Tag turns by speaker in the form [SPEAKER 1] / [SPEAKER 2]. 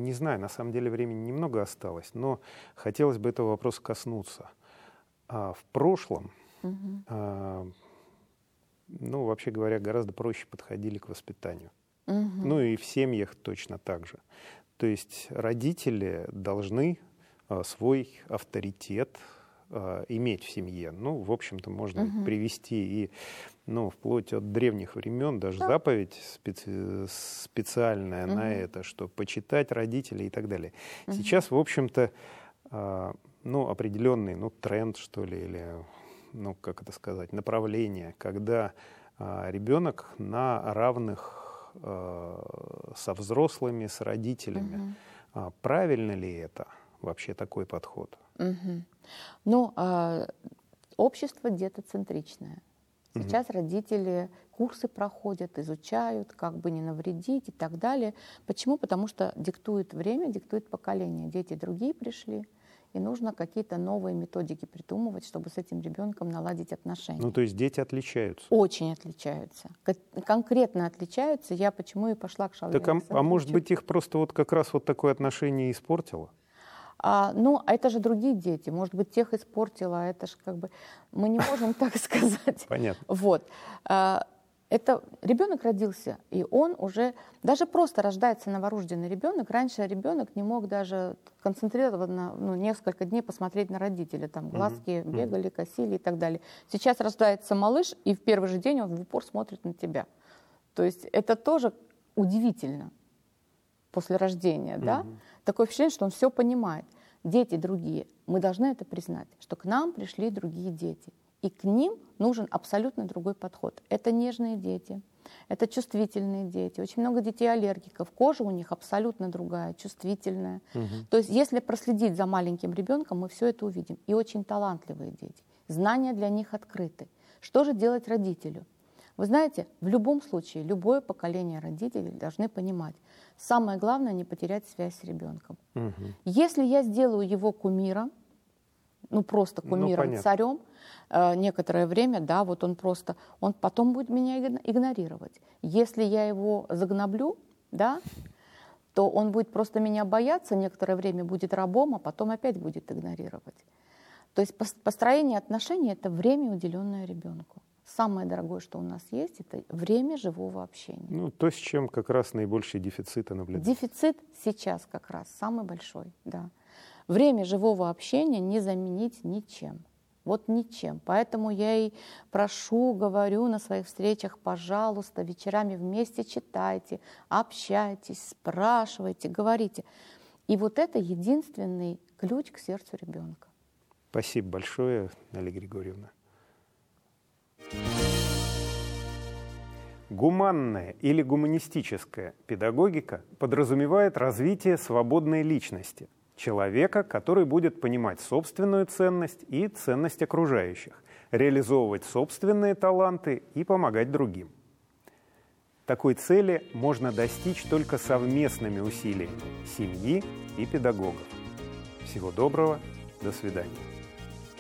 [SPEAKER 1] не знаю, на самом деле времени немного осталось, но хотелось бы этого вопроса коснуться. В прошлом, ну, вообще говоря, гораздо проще подходили к воспитанию. Ну и в семьях точно так же. То есть родители должны свой авторитет иметь в семье. Ну, в общем-то, можно привести и, ну, вплоть от древних времен даже заповедь специальная на это, что почитать родителей и так далее. Сейчас, в общем-то, ну, определенный, ну, тренд, что ли, или, ну, как это сказать, направление, когда ребенок на равных со взрослыми, с родителями. Правильно ли это вообще такой подход?
[SPEAKER 2] Ну, общество детоцентричное. Сейчас родители курсы проходят, изучают, как бы не навредить и так далее. Почему? Потому что диктует время, диктует поколение. Дети другие пришли, и нужно какие-то новые методики придумывать, чтобы с этим ребенком наладить отношения.
[SPEAKER 1] Ну, то есть дети отличаются?
[SPEAKER 2] Очень отличаются. Конкретно отличаются. Я почему и пошла к Шауле.
[SPEAKER 1] Так, а может быть, их просто вот как раз вот такое отношение испортило?
[SPEAKER 2] Ну, это же другие дети. Может быть, тех испортила. Это же как бы... Мы не можем так сказать.
[SPEAKER 1] Понятно.
[SPEAKER 2] Вот. Это ребенок родился, и он уже, даже просто рождается новорожденный ребенок, раньше ребенок не мог даже концентрированно, ну, несколько дней посмотреть на родителя, там глазки бегали, косили и так далее. Сейчас рождается малыш, и в первый же день он в упор смотрит на тебя. То есть это тоже удивительно после рождения, да? Такое впечатление, что он все понимает. Дети другие, мы должны это признать, что к нам пришли другие дети. И к ним нужен абсолютно другой подход. Это нежные дети, это чувствительные дети. Очень много детей-аллергиков. Кожа у них абсолютно другая, чувствительная. То есть если проследить за маленьким ребенком, мы все это увидим. И очень талантливые дети. Знания для них открыты. Что же делать родителю? Вы знаете, в любом случае, любое поколение родителей должны понимать, самое главное — не потерять связь с ребенком. Если я сделаю его кумиром, ну просто кумиром, царем, некоторое время, да, вот он потом будет меня игнорировать. Если я его загноблю, да, то он будет просто меня бояться, некоторое время будет рабом, а потом опять будет игнорировать. То есть построение отношений — это время, уделенное ребенку. Самое дорогое, что у нас есть, это время живого общения.
[SPEAKER 1] Ну, то, с чем как раз наибольший дефицит наблюдается.
[SPEAKER 2] Дефицит сейчас как раз самый большой, да. Время живого общения не заменить ничем. Вот ничем. Поэтому я и прошу, говорю на своих встречах, пожалуйста, вечерами вместе читайте, общайтесь, спрашивайте, говорите. И вот это единственный ключ к сердцу ребенка.
[SPEAKER 1] Спасибо большое, Наталья Григорьевна. Гуманная или гуманистическая педагогика подразумевает развитие свободной личности, человека, который будет понимать собственную ценность и ценность окружающих, реализовывать собственные таланты и помогать другим. Такой цели можно достичь только совместными усилиями семьи и педагогов. Всего доброго, до свидания.